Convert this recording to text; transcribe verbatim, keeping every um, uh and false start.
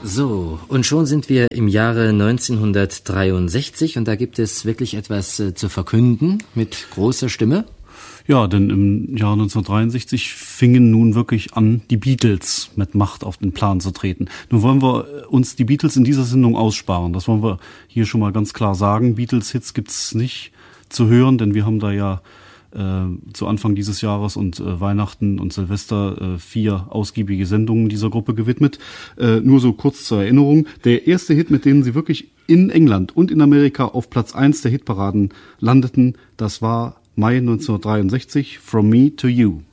So, und schon sind wir im Jahre neunzehnhundertdreiundsechzig und da gibt es wirklich etwas äh, zu verkünden mit großer Stimme. Ja, denn im Jahr neunzehnhundertdreiundsechzig fingen nun wirklich an, die Beatles mit Macht auf den Plan zu treten. Nun wollen wir uns die Beatles in dieser Sendung aussparen. Das wollen wir hier schon mal ganz klar sagen. Beatles-Hits gibt's nicht zu hören, denn wir haben da ja äh, zu Anfang dieses Jahres und äh, Weihnachten und Silvester äh, vier ausgiebige Sendungen dieser Gruppe gewidmet. Äh, nur so kurz zur Erinnerung. Der erste Hit, mit dem sie wirklich in England und in Amerika auf Platz eins der Hitparaden landeten, das war Mai neunzehnhundertdreiundsechzig, From Me to You.